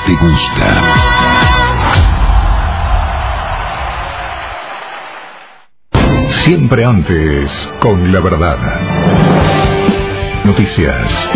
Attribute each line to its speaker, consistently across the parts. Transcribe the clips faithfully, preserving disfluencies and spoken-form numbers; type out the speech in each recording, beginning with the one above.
Speaker 1: te gusta. Siempre antes, con la verdad. Noticias.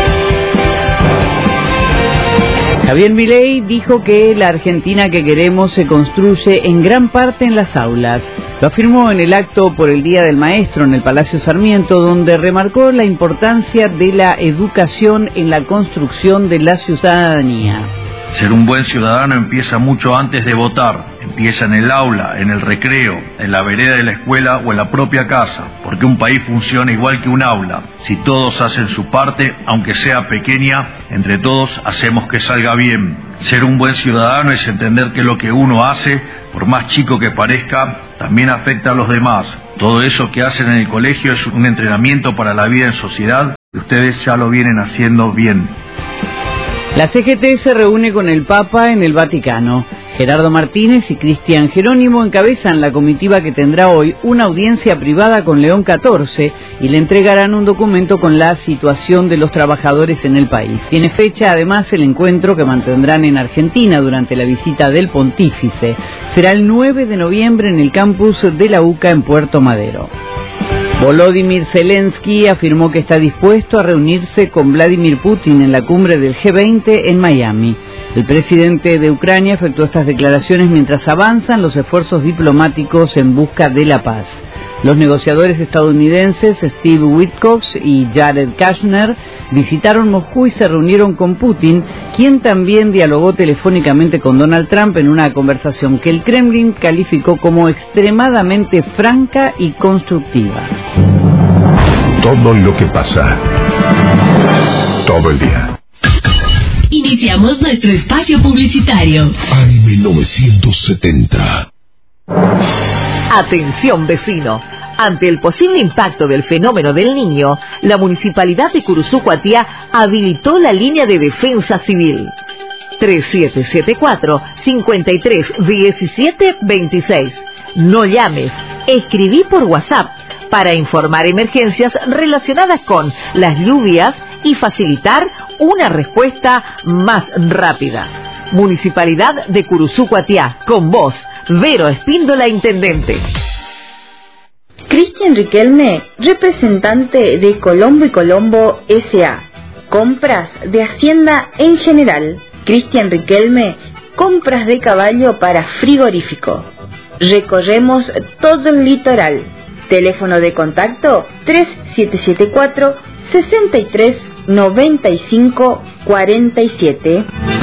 Speaker 2: Javier Milei dijo que la Argentina que queremos se construye en gran parte en las aulas. Lo afirmó en el acto por el Día del Maestro en el Palacio Sarmiento, donde remarcó la importancia de la educación en la construcción de la ciudadanía.
Speaker 3: Ser un buen ciudadano empieza mucho antes de votar. Empieza en el aula, en el recreo, en la vereda de la escuela o en la propia casa, porque un país funciona igual que un aula. Si todos hacen su parte, aunque sea pequeña, entre todos hacemos que salga bien. Ser un buen ciudadano es entender que lo que uno hace, por más chico que parezca, también afecta a los demás. Todo eso que hacen en el colegio es un entrenamiento para la vida en sociedad y ustedes ya lo vienen haciendo bien.
Speaker 2: La C G T se reúne con el Papa en el Vaticano. Gerardo Martínez y Cristian Jerónimo encabezan la comitiva que tendrá hoy una audiencia privada con León catorce y le entregarán un documento con la situación de los trabajadores en el país. Tiene fecha además el encuentro que mantendrán en Argentina durante la visita del Pontífice. Será el nueve de noviembre en el campus de la U C A en Puerto Madero. Volodymyr Zelensky afirmó que está dispuesto a reunirse con Vladimir Putin en la cumbre del G veinte en Miami. El presidente de Ucrania efectuó estas declaraciones mientras avanzan los esfuerzos diplomáticos en busca de la paz. Los negociadores estadounidenses Steve Witkoff y Jared Kushner visitaron Moscú y se reunieron con Putin, quien también dialogó telefónicamente con Donald Trump en una conversación que el Kremlin calificó como extremadamente franca y constructiva.
Speaker 1: Todo lo que pasa, todo el día.
Speaker 4: Iniciamos nuestro espacio publicitario.
Speaker 1: A M novecientos setenta.
Speaker 5: Atención vecino, ante el posible impacto del fenómeno del Niño, la Municipalidad de Curuzú Cuatiá habilitó la línea de defensa civil tres siete siete cuatro, cinco tres uno siete dos seis. No llames, escribí por WhatsApp para informar emergencias relacionadas con las lluvias y facilitar una respuesta más rápida. Municipalidad de Curuzú Cuatiá, con vos, Vero Espíndola, intendente.
Speaker 6: Cristian Riquelme, representante de Colombo y Colombo S A Compras de Hacienda en general. Cristian Riquelme, compras de caballo para frigorífico. Recorremos todo el litoral. Teléfono de contacto tres siete siete cuatro, seis tres, nueve cinco cuatro siete.